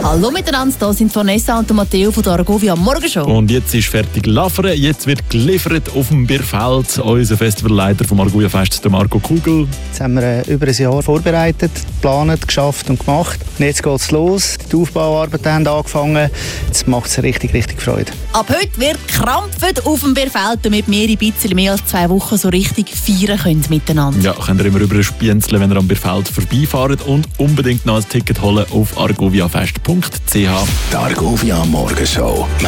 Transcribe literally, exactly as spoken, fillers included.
Hallo miteinander, hier sind Vanessa und Matteo von der Argovia Morgenshow. Und jetzt ist fertig laufen, jetzt wird geliefert auf dem Bierfeld. Unser Festivalleiter vom Argovia Fest, der Marco Kugel. Jetzt haben wir äh, über ein Jahr vorbereitet, geplant, geschafft und gemacht. Und jetzt geht es los. Die Aufbauarbeiten haben angefangen. Jetzt macht es richtig, richtig Freude. Ab heute wird gekrampft auf dem Bierfeld, damit wir ein bisschen mehr als zwei Wochen so richtig feiern können miteinander. Ja, könnt ihr immer über ein Spienzle, wenn ihr am Bierfeld vorbeifahrt, und unbedingt noch ein Ticket holen auf argoviafest punkt c h. Die Argovia Morgenshow.